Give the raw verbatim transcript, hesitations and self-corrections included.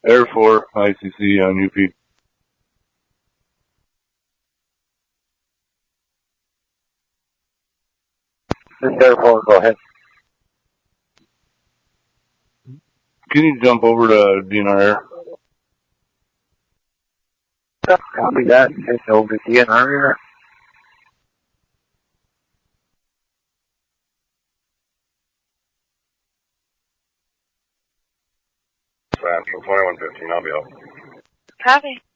Air four, I C C on U P. This is Air four, go ahead. Can you jump over to D N R Air? Copy that. It's over to D N R Air. Central twenty-one fifteen, I'll be up. Copy.